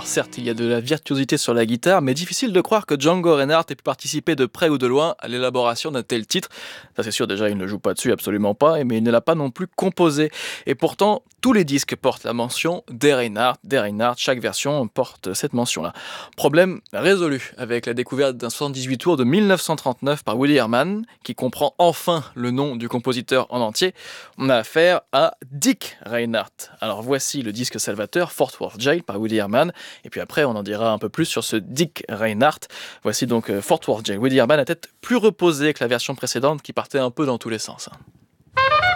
certes, il y a de la virtuosité sur la guitare, mais difficile de croire que Django Reinhardt ait pu participer de près ou de loin à l'élaboration d'un tel titre. Ça c'est sûr, déjà il ne joue pas dessus, absolument pas, mais il ne l'a pas non plus composé. Et pourtant, tous les disques portent la mention des Reinhardt, chaque version porte cette mention-là. Problème résolu avec la découverte d'un 78 tours de 1939 par Woody Herman, qui comprend enfin le nom du compositeur en entier. On a affaire à Dick Reinhardt. Alors voici le disque salvateur Fort Worth Jail par Woody Herman, et puis après on en dira un peu plus sur ce Dick Reinhardt. Voici donc Fort Worth Jail. Woody Herman a tête plus reposée que la version précédente qui partait un peu dans tous les sens.